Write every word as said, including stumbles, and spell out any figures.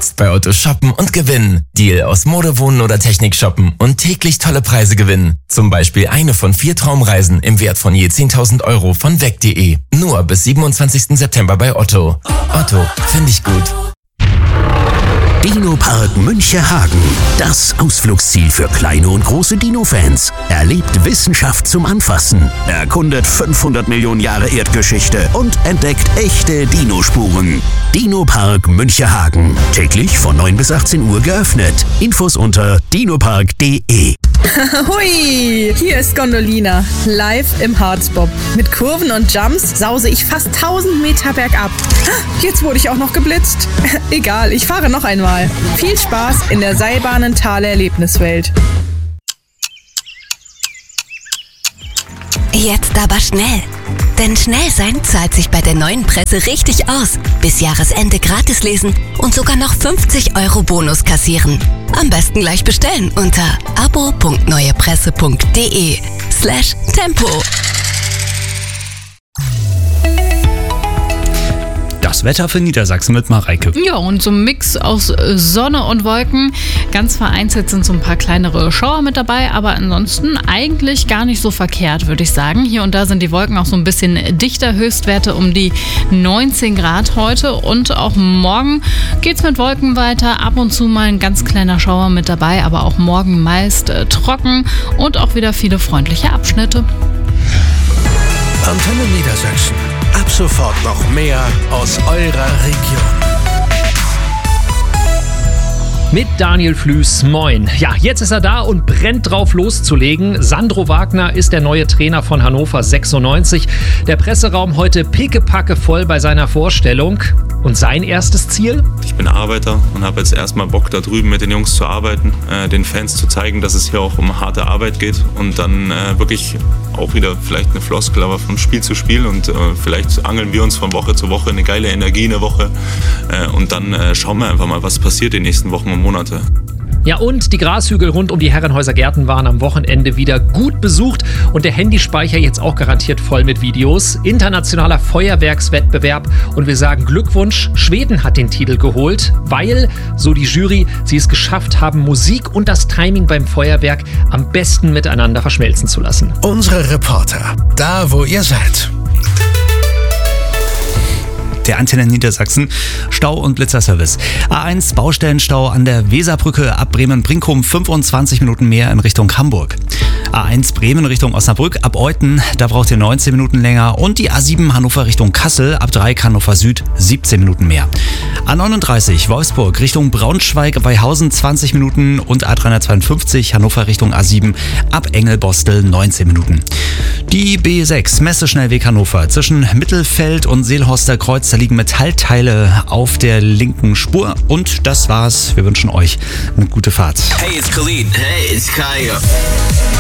Jetzt bei Otto shoppen und gewinnen. Deal aus Mode, Wohnen oder Technik shoppen und täglich tolle Preise gewinnen. Zum Beispiel eine von vier Traumreisen im Wert von je zehntausend Euro von weg punkt de. Nur bis siebenundzwanzigsten September bei Otto. Otto, finde ich gut. Dino-Park Münchehagen. Das Ausflugsziel für kleine und große Dino-Fans. Erlebt Wissenschaft zum Anfassen, erkundet fünfhundert Millionen Jahre Erdgeschichte und entdeckt echte Dinospuren. Dino-Park Münchehagen. Täglich von neun bis achtzehn Uhr geöffnet. Infos unter dinopark punkt de. Hui, hier ist Gondolina, live im Harzbob. Mit Kurven und Jumps sause ich fast tausend Meter bergab. Jetzt wurde ich auch noch geblitzt. Egal, ich fahre noch einmal. Viel Spaß in der Seilbahnenthaler Erlebniswelt. Jetzt aber schnell. Denn schnell sein zahlt sich bei der Neuen Presse richtig aus. Bis Jahresende gratis lesen und sogar noch fünfzig Euro Bonus kassieren. Am besten gleich bestellen unter abo punkt neuepresse punkt de slash tempo. Das Wetter für Niedersachsen mit Mareike. Ja, und so ein Mix aus Sonne und Wolken. Ganz vereinzelt sind so ein paar kleinere Schauer mit dabei, aber ansonsten eigentlich gar nicht so verkehrt, würde ich sagen. Hier und da sind die Wolken auch so ein bisschen dichter, Höchstwerte um die neunzehn Grad heute. Und auch morgen geht's mit Wolken weiter. Ab und zu mal ein ganz kleiner Schauer mit dabei, aber auch morgen meist äh, trocken und auch wieder viele freundliche Abschnitte. Antenne Niedersachsen. Ab sofort noch mehr aus eurer Region. Mit Daniel Flüß, moin. Ja, jetzt ist er da und brennt drauf loszulegen. Sandro Wagner ist der neue Trainer von Hannover sechsundneunzig. Der Presseraum heute pickepacke voll bei seiner Vorstellung. Und sein erstes Ziel? Ich bin Arbeiter und habe jetzt erstmal Bock, da drüben mit den Jungs zu arbeiten, äh, den Fans zu zeigen, dass es hier auch um harte Arbeit geht und dann äh, wirklich auch wieder vielleicht eine Floskel, aber von Spiel zu Spiel und äh, vielleicht angeln wir uns von Woche zu Woche, eine geile Energie eine Woche äh, und dann äh, schauen wir einfach mal, was passiert die nächsten Wochen und Monate. Ja, und die Grashügel rund um die Herrenhäuser Gärten waren am Wochenende wieder gut besucht und der Handyspeicher jetzt auch garantiert voll mit Videos. Internationaler Feuerwerkswettbewerb und wir sagen Glückwunsch, Schweden hat den Titel geholt, weil, so die Jury, sie es geschafft haben, Musik und das Timing beim Feuerwerk am besten miteinander verschmelzen zu lassen. Unsere Reporter, da wo ihr seid. Der Antenne Niedersachsen Stau- und Blitzerservice. A eins Baustellenstau an der Weserbrücke ab Bremen-Brinkum, fünfundzwanzig Minuten mehr in Richtung Hamburg. A eins Bremen Richtung Osnabrück ab Euthen, da braucht ihr neunzehn Minuten länger. Und die A sieben Hannover Richtung Kassel ab Dreieck Hannover Süd, siebzehn Minuten mehr. A neununddreißig Wolfsburg Richtung Braunschweig bei Hausen, zwanzig Minuten. Und A dreihundertzweiundfünfzig Hannover Richtung A sieben ab Engelbostel, neunzehn Minuten. Die B sechs Messeschnellweg Hannover zwischen Mittelfeld und Seelhorster Kreuz, da liegen Metallteile auf der linken Spur. Und das war's. Wir wünschen euch eine gute Fahrt. Hey, it's Khalid. Hey, it's Kaya.